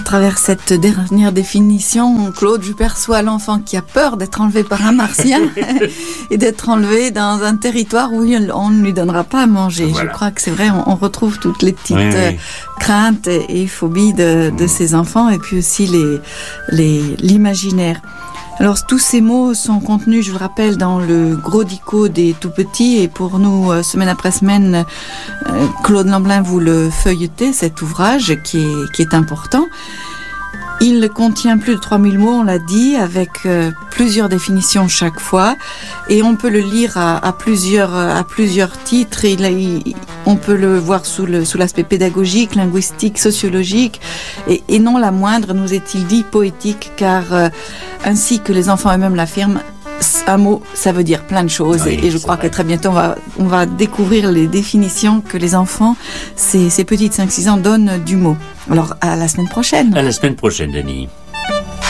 travers cette dernière définition, Claude, je perçois l'enfant qui a peur d'être enlevé par un martien et d'être enlevé dans un territoire où on ne lui donnera pas à manger. Voilà. Je crois que c'est vrai, on retrouve toutes les petites craintes et phobies de ces enfants, et puis aussi l'imaginaire. Alors, tous ces mots sont contenus, je vous le rappelle, dans le gros dico des tout-petits, et pour nous, semaine après semaine, Claude Lamblin, vous le feuilletez, cet ouvrage qui est important. Il contient plus de 3000 mots, on l'a dit, avec plusieurs définitions chaque fois, et on peut le lire à plusieurs titres. On peut le voir sous l'aspect pédagogique, linguistique, sociologique, et non la moindre, nous est-il dit, poétique, car ainsi que les enfants eux-mêmes l'affirment, un mot, ça veut dire plein de choses. Oui, et je crois que très bientôt, on va découvrir les définitions que les enfants, ces petites 5-6 ans, donnent du mot. Alors, à la semaine prochaine. À la semaine prochaine, Denis.